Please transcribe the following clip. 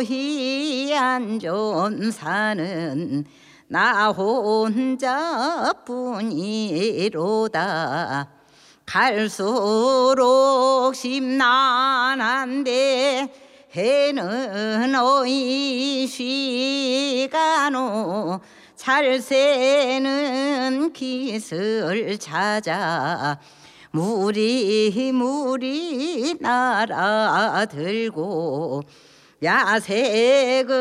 고이 안전 사는 나 혼자뿐이로다. 갈수록 심란한데 해는 어이 시간오 잘 새는 깃을 찾아 무리 날아들고 야색을